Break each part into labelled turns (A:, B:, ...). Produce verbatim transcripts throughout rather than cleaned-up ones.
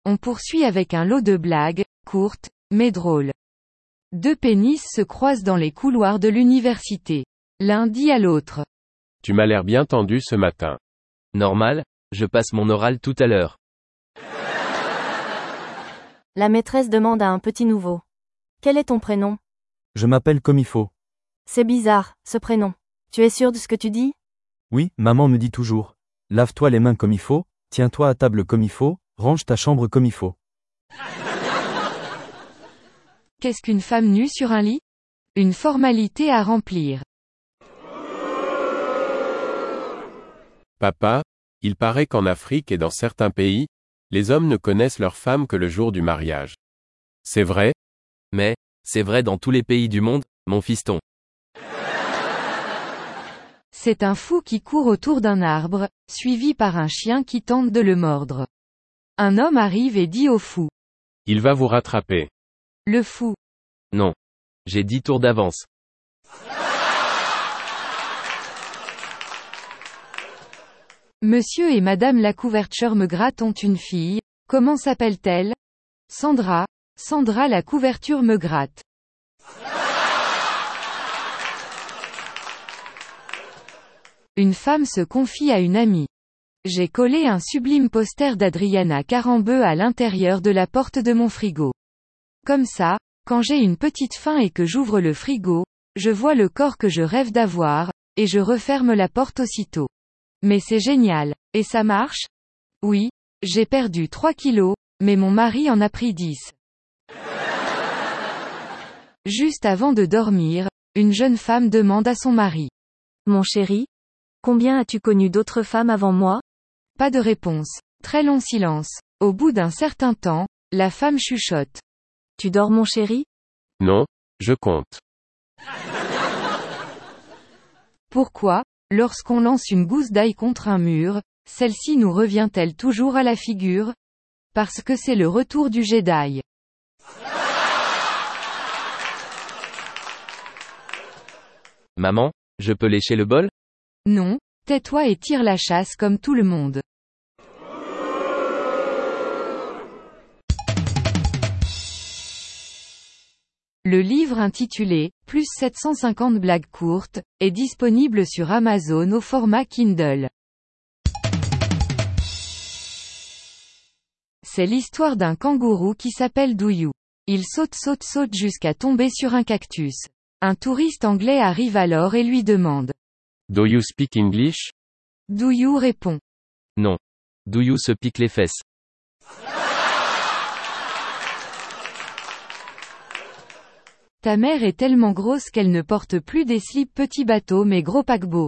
A: On poursuit avec un lot de blagues, courtes, mais drôles. Deux pénis se croisent dans les couloirs de l'université. L'un dit à l'autre.
B: Tu m'as l'air bien tendu ce matin.
C: Normal, je passe mon oral tout à l'heure.
D: La maîtresse demande à un petit nouveau. Quel est ton prénom?
E: Je m'appelle comme il faut.
D: C'est bizarre, ce prénom. Tu es sûr de ce que tu dis?
E: Oui, maman me dit toujours. Lave-toi les mains comme il faut, tiens-toi à table comme il faut, range ta chambre comme il faut.
A: Qu'est-ce qu'une femme nue sur un lit? Une formalité à remplir.
B: Papa, il paraît qu'en Afrique et dans certains pays, les hommes ne connaissent leurs femmes que le jour du mariage. C'est vrai?
C: Mais, c'est vrai dans tous les pays du monde, mon fiston.
A: C'est un fou qui court autour d'un arbre, suivi par un chien qui tente de le mordre. Un homme arrive et dit au fou.
B: Il va vous rattraper.
A: Le fou.
C: Non. J'ai dix tours d'avance.
A: Monsieur et Madame la couverture me gratte ont une fille. Comment s'appelle-t-elle? Sandra. Sandra la couverture me gratte. Une femme se confie à une amie. J'ai collé un sublime poster d'Adriana Carambeu à l'intérieur de la porte de mon frigo. Comme ça, quand j'ai une petite faim et que j'ouvre le frigo, je vois le corps que je rêve d'avoir, et je referme la porte aussitôt. Mais c'est génial. Et ça marche? Oui, j'ai perdu trois kilos, mais mon mari en a pris dix. Juste avant de dormir, une jeune femme demande à son mari.
D: Mon chéri? Combien as-tu connu d'autres femmes avant moi?
A: Pas de réponse. Très long silence. Au bout d'un certain temps, la femme chuchote.
D: Tu dors mon chéri?
B: Non, je compte.
A: Pourquoi, lorsqu'on lance une gousse d'ail contre un mur, celle-ci nous revient-elle toujours à la figure? Parce que c'est le retour du Jedi.
C: Maman, je peux lécher le bol?
A: Non, tais-toi et tire la chasse comme tout le monde. Le livre intitulé « Plus sept cent cinquante blagues courtes » est disponible sur Amazon au format Kindle. C'est l'histoire d'un kangourou qui s'appelle Douyou. Il saute saute saute jusqu'à tomber sur un cactus. Un touriste anglais arrive alors et lui demande.
B: Do you speak English?
A: Douyou répond.
C: Non. Douyou se pique les fesses.
A: Ta mère est tellement grosse qu'elle ne porte plus des slips petit bateau mais gros paquebot.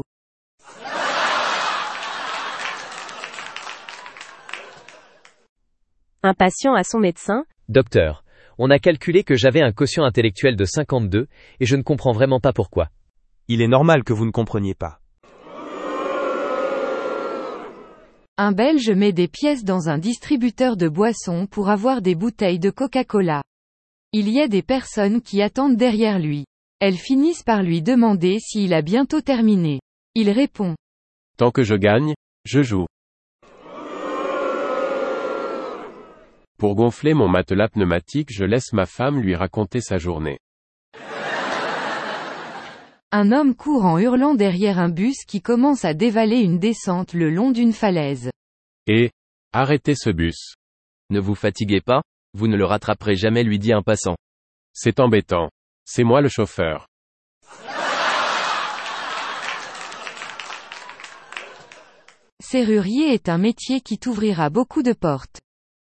D: Un patient à son médecin.
F: Docteur, on a calculé que j'avais un quotient intellectuel de cinquante-deux, et je ne comprends vraiment pas pourquoi.
G: Il est normal que vous ne compreniez pas.
A: Un Belge met des pièces dans un distributeur de boissons pour avoir des bouteilles de Coca-Cola. Il y a des personnes qui attendent derrière lui. Elles finissent par lui demander s'il a bientôt terminé. Il répond.
B: Tant que je gagne, je joue. Pour gonfler mon matelas pneumatique, je laisse ma femme lui raconter sa journée.
A: Un homme court en hurlant derrière un bus qui commence à dévaler une descente le long d'une falaise.
B: Et, arrêtez ce bus.
C: Ne vous fatiguez pas, vous ne le rattraperez jamais, lui dit un passant.
B: C'est embêtant. C'est moi le chauffeur.
A: Serrurier est un métier qui t'ouvrira beaucoup de portes.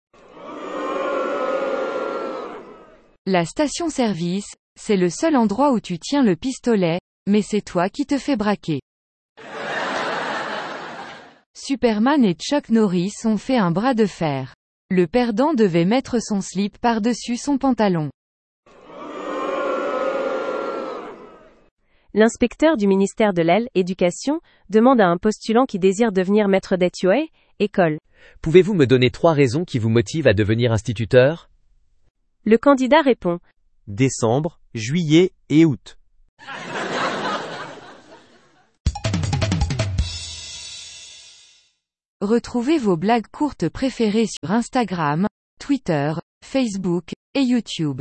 A: La station-service, c'est le seul endroit où tu tiens le pistolet, mais c'est toi qui te fais braquer. Superman et Chuck Norris ont fait un bras de fer. Le perdant devait mettre son slip par-dessus son pantalon.
D: L'inspecteur du ministère de l'Éducation demande à un postulant qui désire devenir maître d'école, école.
F: Pouvez-vous me donner trois raisons qui vous motivent à devenir instituteur?
D: Le candidat répond.
G: Décembre, juillet et août.
A: Retrouvez vos blagues courtes préférées sur Instagram, Twitter, Facebook, et YouTube.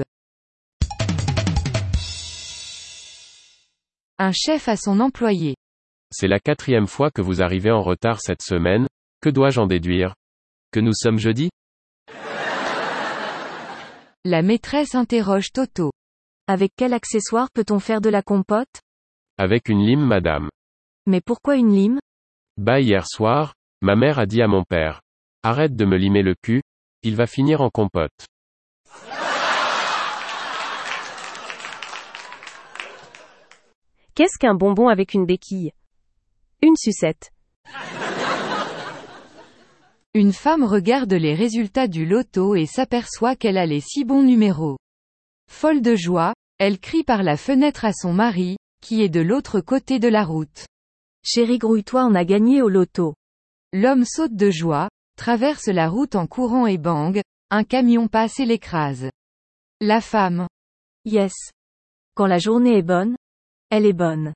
A: Un chef à son employé.
B: C'est la quatrième fois que vous arrivez en retard cette semaine, que dois-je en déduire?
C: Que nous sommes jeudi?
A: La maîtresse interroge Toto.
D: Avec quel accessoire peut-on faire de la compote?
B: Avec une lime madame.
D: Mais pourquoi une lime?
B: Bah hier soir, ma mère a dit à mon père. Arrête de me limer le cul, il va finir en compote.
D: Qu'est-ce qu'un bonbon avec une béquille? Une sucette.
A: Une femme regarde les résultats du loto et s'aperçoit qu'elle a les six bons numéros. Folle de joie, elle crie par la fenêtre à son mari, qui est de l'autre côté de la route.
D: Chérie, grouille-toi, on a gagné au loto.
A: L'homme saute de joie, traverse la route en courant et bang, un camion passe et l'écrase. La femme.
D: Yes. Quand la journée est bonne, elle est bonne.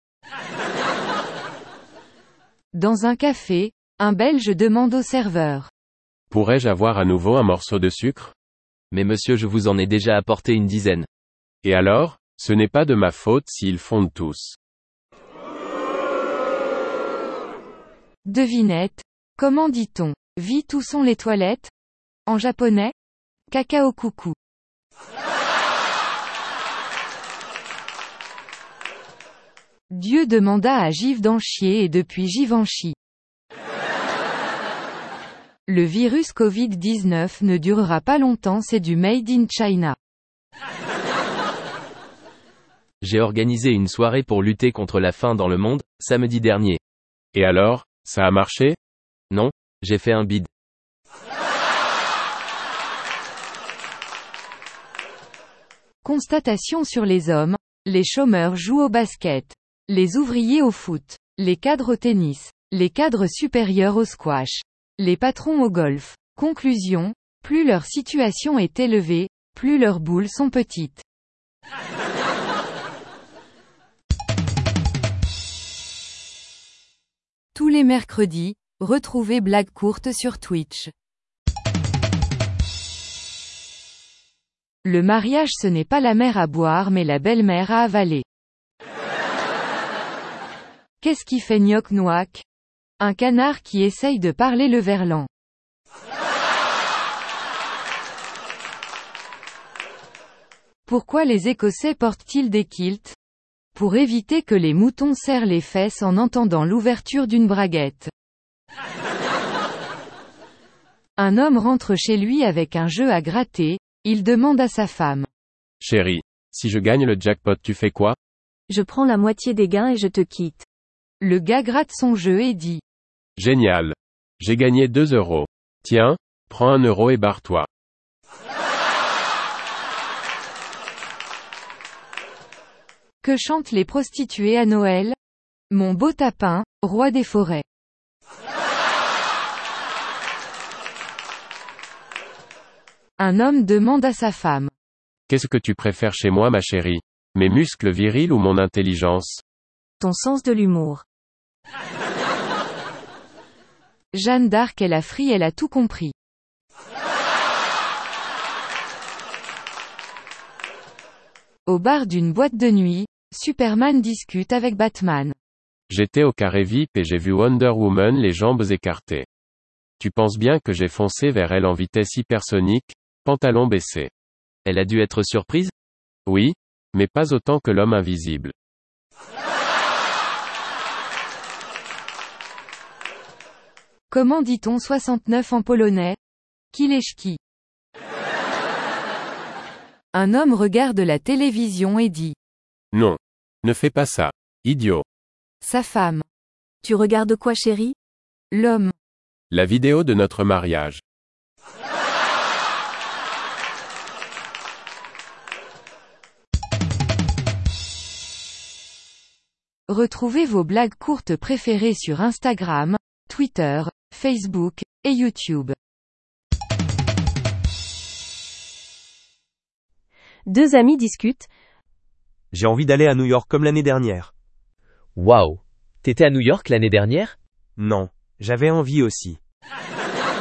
A: Dans un café, un Belge demande au serveur.
B: Pourrais-je avoir à nouveau un morceau de sucre?
C: Mais monsieur, je vous en ai déjà apporté une dizaine.
B: Et alors, ce n'est pas de ma faute s'ils fondent tous.
A: Devinette. Comment dit-on? Vite, où sont les toilettes? En japonais? Cacao coucou. Dieu demanda à Giv d'en chier et depuis Giv en chie. Le virus covid dix-neuf ne durera pas longtemps, c'est du Made in China.
C: J'ai organisé une soirée pour lutter contre la faim dans le monde, samedi dernier.
B: Et alors, ça a marché?
C: Non, j'ai fait un bide.
A: Constatation sur les hommes. Les chômeurs jouent au basket. Les ouvriers au foot. Les cadres au tennis. Les cadres supérieurs au squash. Les patrons au golf. Conclusion. Plus leur situation est élevée, plus leurs boules sont petites. Tous les mercredis, retrouvez Blagues courtes sur Twitch. Le mariage, ce n'est pas la mère à boire mais la belle-mère à avaler. Qu'est-ce qui fait gnoc-noac? Un canard qui essaye de parler le verlan. Pourquoi les Écossais portent-ils des kilts? Pour éviter que les moutons serrent les fesses en entendant l'ouverture d'une braguette. Un homme rentre chez lui avec un jeu à gratter, il demande à sa femme.
B: Chérie, si je gagne le jackpot, tu fais quoi?
D: Je prends la moitié des gains et je te quitte.
A: Le gars gratte son jeu et dit.
B: Génial. J'ai gagné deux euros. Tiens, prends un euro et barre-toi.
A: Que chantent les prostituées à Noël? Mon beau tapin, roi des forêts. Un homme demande à sa femme.
B: Qu'est-ce que tu préfères chez moi, ma chérie? Mes muscles virils ou mon intelligence?
D: Ton sens de l'humour.
A: Jeanne d'Arc est la frie, elle a tout compris. Au bar d'une boîte de nuit, Superman discute avec Batman.
B: J'étais au carré V I P et j'ai vu Wonder Woman les jambes écartées. Tu penses bien que j'ai foncé vers elle en vitesse hypersonique, pantalon baissé.
C: Elle a dû être surprise?
B: Oui, mais pas autant que l'homme invisible.
A: Comment dit-on soixante-neuf en polonais? Kileszki. Un homme regarde la télévision et dit.
B: Non. Ne fais pas ça. Idiot.
A: Sa femme.
D: Tu regardes quoi, chérie?
A: L'homme.
B: La vidéo de notre mariage.
A: Retrouvez vos blagues courtes préférées sur Instagram, Twitter, Facebook, et YouTube.
D: Deux amis discutent.
G: J'ai envie d'aller à New York comme l'année dernière.
F: Waouh! T'étais à New York l'année dernière?
G: Non, j'avais envie aussi.